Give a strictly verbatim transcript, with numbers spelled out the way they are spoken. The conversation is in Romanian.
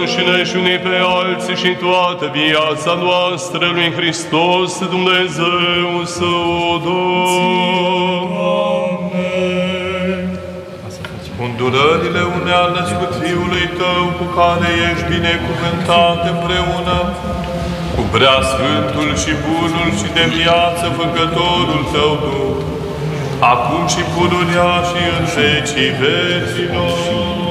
înșine și unii pe alții și toată viața noastră lui Hristos Dumnezeu să o dăm. Îndurările unde a născut Fiului Tău, cu care ești binecuvântat împreună, cu preasfântul și bunul și de viață făcătorul Tău Duh, acum și pururea și în vecii vecilor.